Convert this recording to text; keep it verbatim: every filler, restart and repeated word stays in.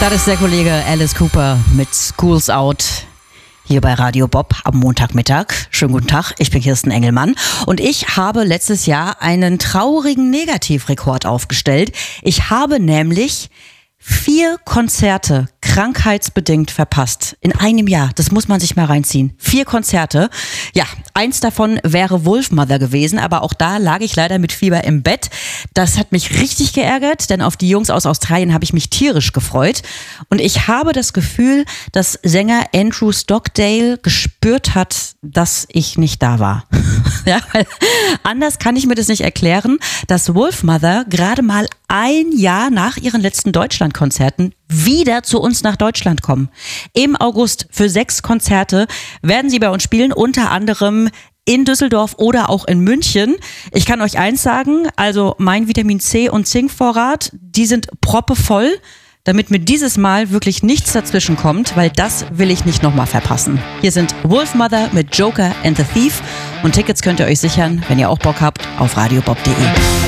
Das ist der Kollege Alice Cooper mit Schools Out hier bei Radio Bob am Montagmittag. Schönen guten Tag, ich bin Kirsten Engelmann und ich habe letztes Jahr einen traurigen Negativrekord aufgestellt. Ich habe nämlich vier Konzerte krankheitsbedingt verpasst. In einem Jahr. Das muss man sich mal reinziehen. Vier Konzerte. Ja, eins davon wäre Wolfmother gewesen, aber auch da lag ich leider mit Fieber im Bett. Das hat mich richtig geärgert, denn auf die Jungs aus Australien habe ich mich tierisch gefreut. Und ich habe das Gefühl, dass Sänger Andrew Stockdale gespürt hat, dass ich nicht da war. Ja, weil anders kann ich mir das nicht erklären, dass Wolfmother gerade mal ein Jahr nach ihren letzten Deutschlandkonzerten wieder zu uns nach Deutschland kommen. Im August für sechs Konzerte werden sie bei uns spielen, unter anderem in Düsseldorf oder auch in München. Ich kann euch eins sagen, also mein Vitamin C und Zinkvorrat, die sind proppevoll, damit mir dieses Mal wirklich nichts dazwischen kommt, weil das will ich nicht nochmal verpassen. Hier sind Wolfmother mit Joker and the Thief und Tickets könnt ihr euch sichern, wenn ihr auch Bock habt, auf radiobob punkt de.